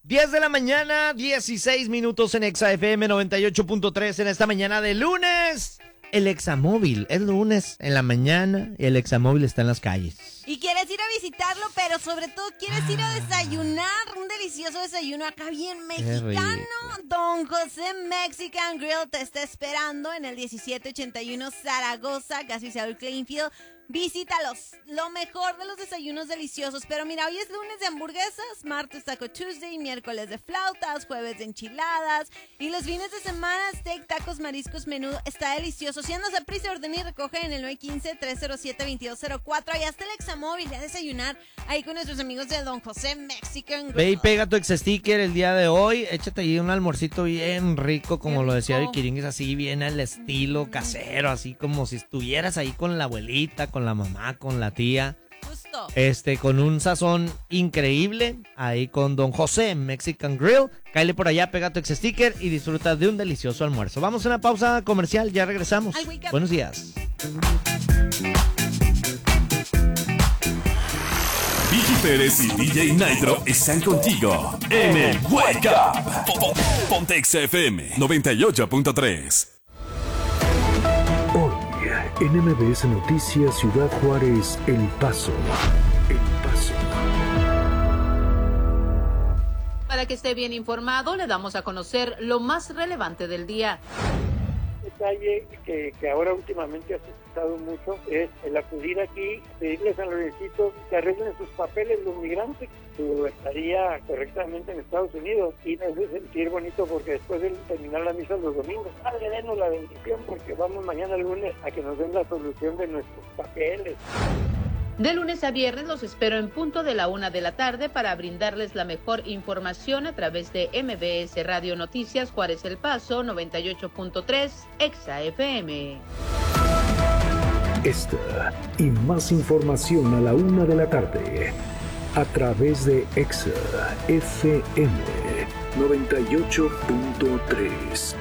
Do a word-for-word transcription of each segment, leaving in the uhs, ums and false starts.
diez de la mañana, dieciséis minutos en Exa F M noventa y ocho punto tres en esta mañana de lunes. El Examóvil, es lunes en la mañana y el Examóvil está en las calles. Y quieres ir a visitarlo, pero sobre todo quieres ir a desayunar, un delicioso desayuno acá bien mexicano. Don José Mexican Grill te está esperando en el diecisiete ochenta y uno Zaragoza, Gas y Saúl Kleinfield. Visítalos, lo mejor de los desayunos deliciosos. Pero mira, hoy es lunes de hamburguesas, martes Taco Tuesday, miércoles de flautas, jueves de enchiladas y los fines de semana steak, tacos, mariscos, menudo. Está delicioso. Si andas a prisa, ordena y recoge en el nueve uno cinco, tres cero siete, dos dos cero cuatro. Allá está el Examóvil, a desayunar ahí con nuestros amigos de Don José Mexican Grill. Ve y pega tu ex sticker el día de hoy. Échate ahí un almuercito bien rico, como Qué lo decía rico. Vikiringis, así bien al estilo casero, así como si estuvieras ahí con la abuelita, con la mamá, con la tía. Justo. Este, con un sazón increíble, ahí con Don José Mexican Grill. Cáele por allá, pega tu ex sticker y disfruta de un delicioso almuerzo. Vamos a una pausa comercial, ya regresamos. Al wake up. Buenos días. Vicky Pérez y D J Nitro están contigo en el Wake Up. Ponte Exa F M noventa y ocho punto tres. Hoy, en M B S Noticias Ciudad Juárez, El Paso. El Paso. Para que esté bien informado, le damos a conocer lo más relevante del día. Detalle que, que ahora últimamente ha suscitado mucho es el acudir aquí, pedirles a los requisitos que arreglen sus papeles los migrantes, su estaría correctamente en Estados Unidos, y nos hace sentir bonito porque después de terminar la misa los domingos, padre, denos la bendición porque vamos mañana lunes a que nos den la solución de nuestros papeles. De lunes a viernes los espero en punto de la una de la tarde para brindarles la mejor información a través de M B S Radio Noticias Juárez El Paso noventa y ocho punto tres Exa F M. Esta y más información a la una de la tarde a través de Exa F M noventa y ocho punto tres.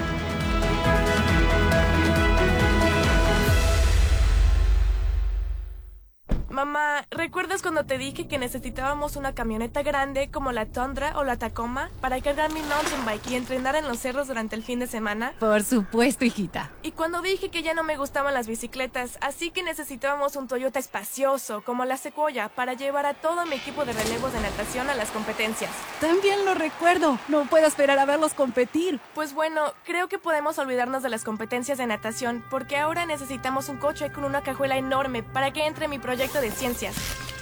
Mamá, ¿recuerdas cuando te dije que necesitábamos una camioneta grande como la Tundra o la Tacoma para cargar mi mountain bike y entrenar en los cerros durante el fin de semana? Por supuesto, hijita. Y cuando dije que ya no me gustaban las bicicletas, así que necesitábamos un Toyota espacioso como la Sequoia para llevar a todo mi equipo de relevos de natación a las competencias. También lo recuerdo. No puedo esperar a verlos competir. Pues bueno, creo que podemos olvidarnos de las competencias de natación porque ahora necesitamos un coche con una cajuela enorme para que entre mi proyecto de ciencias.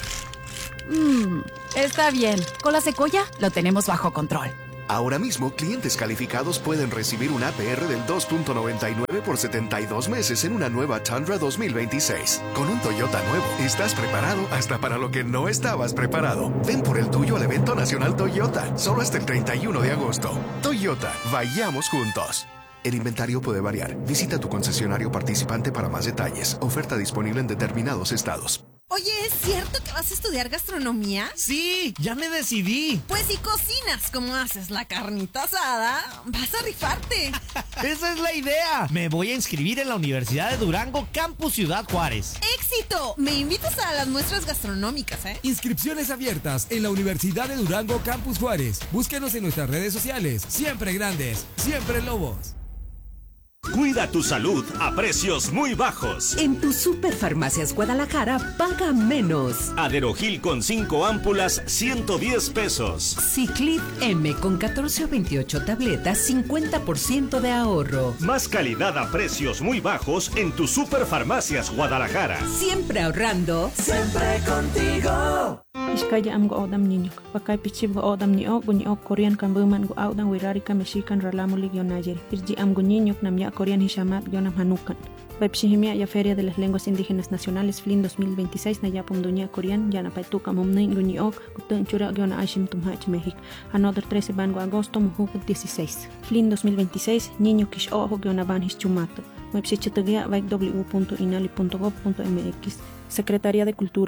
Mmm, está bien. Con la Sequoia lo tenemos bajo control. Ahora mismo, clientes calificados pueden recibir un A P R del dos punto noventa y nueve por setenta y dos meses en una nueva Tundra dos mil veintiséis. Con un Toyota nuevo, estás preparado hasta para lo que no estabas preparado. Ven por el tuyo al evento nacional Toyota, solo hasta el treinta y uno de agosto. Toyota, vayamos juntos. El inventario puede variar. Visita tu concesionario participante para más detalles. Oferta disponible en determinados estados. Oye, ¿es cierto que vas a estudiar gastronomía? Sí, ya me decidí. Pues si cocinas como haces la carnita asada, vas a rifarte. Esa es la idea. Me voy a inscribir en la Universidad de Durango, Campus Ciudad Juárez. ¡Éxito! Me invitas a las muestras gastronómicas, ¿eh? Inscripciones abiertas en la Universidad de Durango, Campus Juárez. Búsquenos en nuestras redes sociales. Siempre grandes, siempre lobos. Cuida tu salud a precios muy bajos. En tu Superfarmacias Guadalajara, paga menos. Aderogil con cinco ámpulas, ciento diez pesos. Ciclid M con catorce o veintiocho tabletas, cincuenta por ciento de ahorro. Más calidad a precios muy bajos en tu Superfarmacias Guadalajara. Siempre ahorrando. Siempre contigo. Iskaya am go odam niño. Pakai pichib go odam ni o guni o Korean kan buman go odam wirari ka mexican ralamu ligio nayer. Irji am go niño nam ya Korean hishamat gionam hanukan. Pepsihimia ya Feria de las Lenguas Indígenas Nacionales F L I N dos mil veintiséis na ya pumduña Korean ya na paituka mumnay guni o gutun chura giona ashim tumhach México. Another trece van go agosto mujuk dieciséis. F L I N dos mil veintiséis niño kish ojo giona van hischumato. Website chatagia vaik w punto inali punto gov punto m x. Secretaría de Cultura.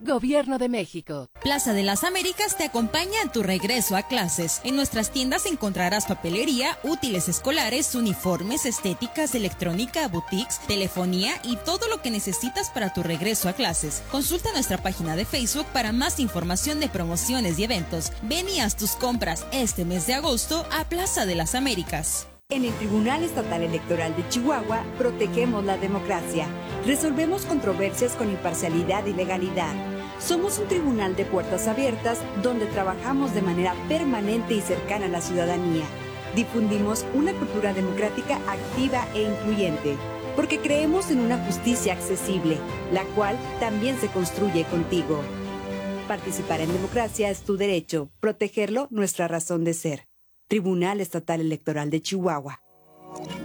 Gobierno de México. Plaza de las Américas te acompaña en tu regreso a clases. En nuestras tiendas encontrarás papelería, útiles escolares, uniformes, estéticas, electrónica, boutiques, telefonía y todo lo que necesitas para tu regreso a clases. Consulta nuestra página de Facebook para más información de promociones y eventos. Ven y haz tus compras este mes de agosto a Plaza de las Américas. En el Tribunal Estatal Electoral de Chihuahua protegemos la democracia. Resolvemos controversias con imparcialidad y legalidad. Somos un tribunal de puertas abiertas donde trabajamos de manera permanente y cercana a la ciudadanía. Difundimos una cultura democrática activa e incluyente, porque creemos en una justicia accesible, la cual también se construye contigo. Participar en democracia es tu derecho, protegerlo nuestra razón de ser. Tribunal Estatal Electoral de Chihuahua.